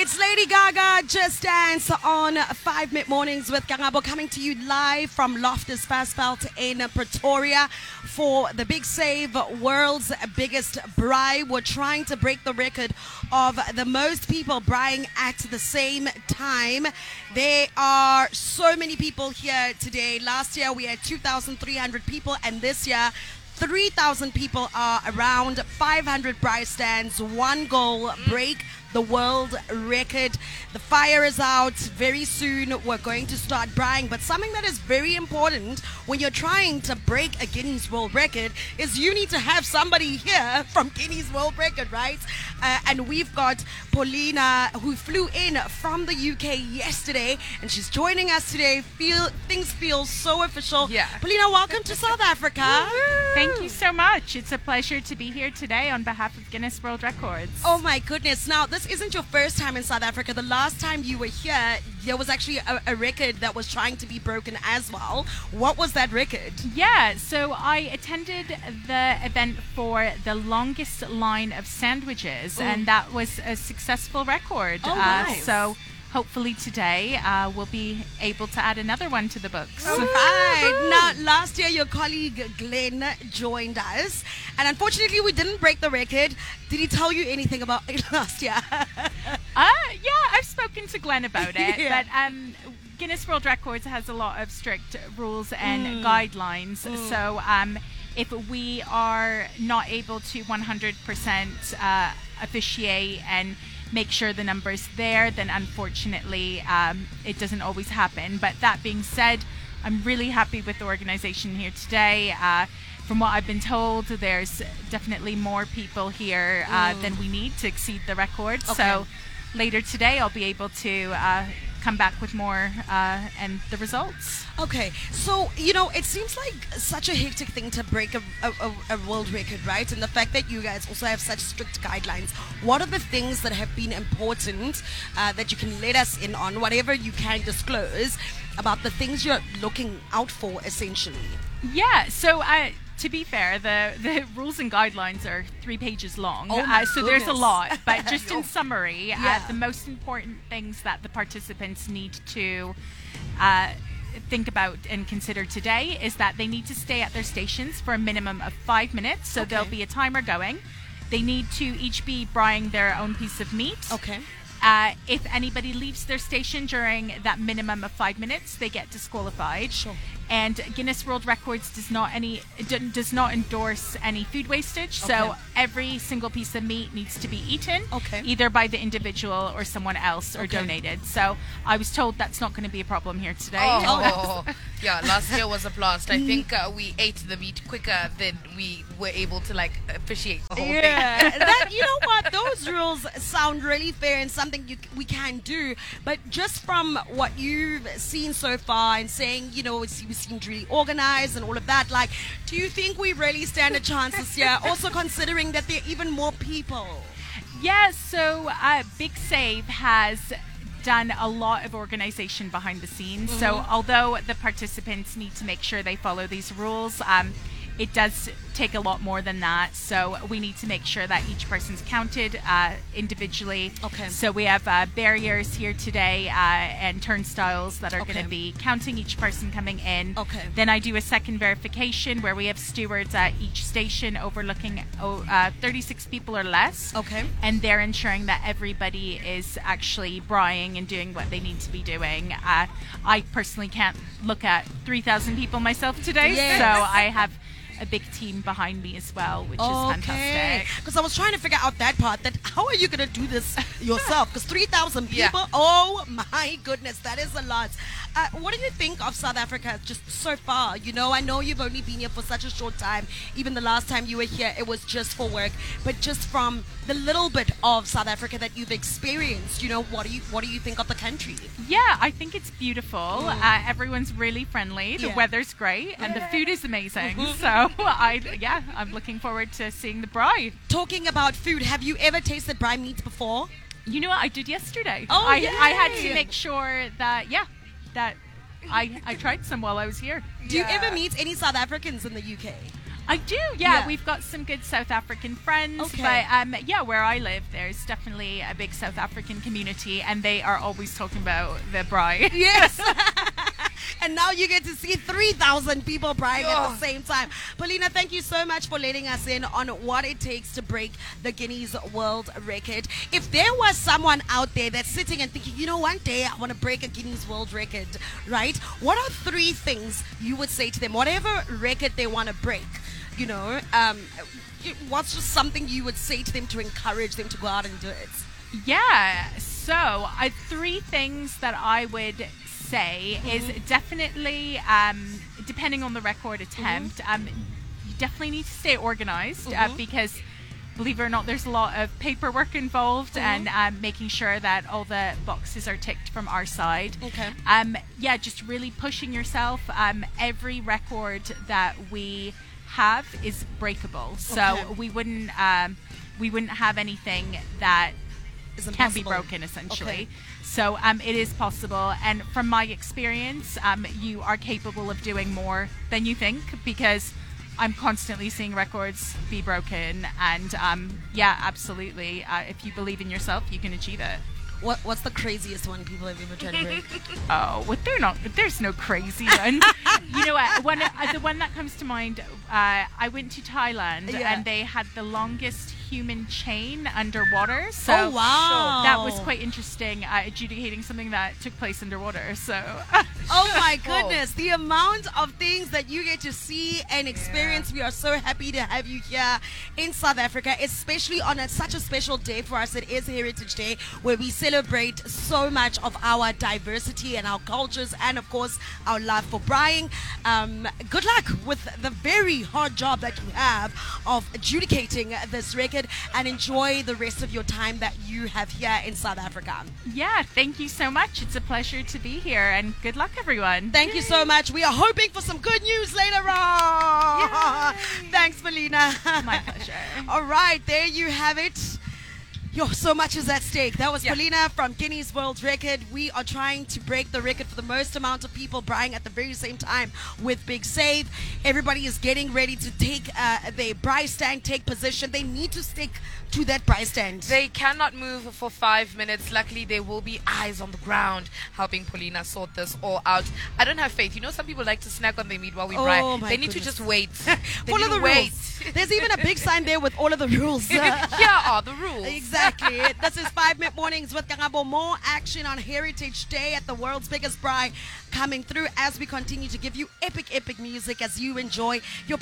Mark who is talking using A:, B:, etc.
A: It's Lady Gaga, Just Dance on 5 Mid Mornings with Kangabo, coming to you live from Loftus Versfeld in Pretoria for the Big Save, world's biggest braai. We're trying to break the record of the most people braaiing at the same time. There are so many people here today. Last year we had 2,300 people, and this year 3,000 people are around. 500 braai stands, one goal, break the world record. The fire is out. Very soon we're going to start braaiing. But something that is very important when you're trying to break a Guinness World Record is you need to have somebody here from Guinness World Record, right? And we've got Paulina, who flew in from the UK yesterday, and she's joining us today. Things feel so official.
B: Yeah.
A: Paulina, welcome to South Africa.
C: Thank you so much. It's a pleasure to be here today on behalf of Guinness World Records.
A: Oh my goodness. Now, this isn't your first time in South Africa. The last time you were here, there was actually a record that was trying to be broken as well. What was that record?
C: Yeah, so I attended the event for the longest line of sandwiches, and that was a successful record.
A: Oh, nice.
C: So hopefully today we'll be able to add another one to the books.
A: All right. Now, last year your colleague Glenn joined us, and unfortunately we didn't break the record. Did he tell you anything about it last year?
C: Yeah, I've spoken to Glenn about it,
A: Yeah.
C: but Guinness World Records has a lot of strict rules and guidelines. So if we are not able to 100% officiate and make sure the number's there, then unfortunately it doesn't always happen. But that being said, I'm really happy with the organization here today. From what I've been told, there's definitely more people here than we need to exceed the record.
A: Okay.
C: So later today I'll be able to come back with more and the results.
A: Okay, so, it seems like such a hectic thing to break a world record, right? And the fact that you guys also have such strict guidelines. What are the things that have been important that you can let us in on, whatever you can disclose, about the things you're looking out for, essentially?
C: Yeah, so to be fair, the rules and guidelines are 3 pages long,
A: Oh my
C: so there's a
A: goodness.
C: lot. But just in summary,
A: Yeah.
C: the most important things that the participants need to think about and consider today is that they need to stay at their stations for a minimum of 5 minutes. So there'll be a timer going. They need to each be braaiing their own piece of meat.
A: Okay.
C: If anybody leaves their station during that minimum of 5 minutes, they get disqualified.
A: Sure.
C: And Guinness World Records does not endorse any food wastage.
A: Okay.
C: So every single piece of meat needs to be eaten,
A: Okay.
C: either by the individual or someone else, or
A: Okay.
C: donated. So I was told that's not going to be a problem here today.
B: Oh, yeah, last year was a blast. I think we ate the meat quicker than we were able to officiate the whole thing.
A: Yeah, you know what? Those rules sound really fair and something we can do. But just from what you've seen so far and saying, you seemed really organized and all of that, do you think we really stand a chance this year? Also considering that there are even more people.
C: Yeah, so Big Save has done a lot of organization behind the scenes. So although the participants need to make sure they follow these rules, it does take a lot more than that. So we need to make sure that each person's counted individually.
A: Okay.
C: So we have barriers here today and turnstiles that are going to be counting each person coming in.
A: Okay.
C: Then I do a second verification where we have stewards at each station overlooking 36 people or less.
A: Okay.
C: And they're ensuring that everybody is actually braaiing and doing what they need to be doing. I personally can't look at 3,000 people myself today,
A: Yes.
C: so I have a big team behind me as well, which is fantastic.
A: Because I was trying to figure out that part, that how are you going to do this yourself? Because 3,000
B: Yeah.
A: people, oh my goodness, that is a lot. What do you think of South Africa just so far? I know you've only been here for such a short time. Even the last time you were here, it was just for work. But just from the little bit of South Africa that you've experienced, what do you think of the country?
C: Yeah, I think it's beautiful. Everyone's really friendly. The
A: Yeah.
C: weather's great, and the food is amazing. So I'm looking forward to seeing the braai.
A: Talking about food, have you ever tasted braai meat before?
C: You know what I did yesterday?
A: Oh,
C: I had
A: yay.
C: to make sure that I tried some while I was here.
A: Do you ever meet any South Africans in the UK?
C: I do, yeah. We've got some good South African friends.
A: Okay.
C: But yeah, where I live, there's definitely a big South African community, and they are always talking about the braai.
A: Yes. And now you get to see 3,000 people braaiing at the same time. Paulina, thank you so much for letting us in on what it takes to break the Guinness World Record. If there was someone out there that's sitting and thinking, you know, one day I want to break a Guinness World Record, right? What are 3 things you would say to them? Whatever record they want to break, you know, what's just something you would say to them to encourage them to go out and do it?
C: Yeah, so 3 things that I would say is definitely, depending on the record attempt, you definitely need to stay organized because, believe it or not, there's a lot of paperwork involved and making sure that all the boxes are ticked from our side.
A: Okay.
C: Yeah, just really pushing yourself. Every record that we have is breakable, so we wouldn't have anything that can be broken, essentially.
A: Okay.
C: So it is possible, and from my experience, you are capable of doing more than you think, because I'm constantly seeing records be broken, and yeah, absolutely. If you believe in yourself, you can achieve it.
A: What's the craziest one people have ever tried to break?
C: Oh, well, there's no crazy one. You know what? The one that comes to mind, I went to Thailand and they had the longest human chain underwater. So
A: oh, wow.
C: that was quite interesting, adjudicating something that took place underwater. So
A: oh my goodness, the amount of things that you get to see and experience. We are so happy to have you here in South Africa, especially on such a special day for us. It is Heritage Day, where we celebrate so much of our diversity and our cultures, and of course our love for braaiing. Good luck with the very hard job that you have of adjudicating this record, and enjoy the rest of your time that you have here in South Africa.
C: Yeah, thank you so much. It's a pleasure to be here, and good luck, everyone.
A: Thank you so much. We are hoping for some good news later on. Yay. Thanks, Paulina.
C: My pleasure.
A: All right, there you have it. So much is at stake. That was Paulina from Guinness World Record. We are trying to break the record for the most amount of people braaiing at the very same time with Big Save. Everybody is getting ready to take their braai stand, take position. They need to stick to that braai stand.
B: They cannot move for 5 minutes. Luckily, there will be eyes on the ground helping Paulina sort this all out. I don't have faith. You know, some people like to snack on their meat while we braai. They need to just wait.
A: Follow the rules. There's even a big sign there with all of the rules.
B: Here are the rules.
A: Exactly. This is 5 Minute Mornings with Karabo. More action on Heritage Day at the world's biggest braai coming through as we continue to give you epic music as you enjoy your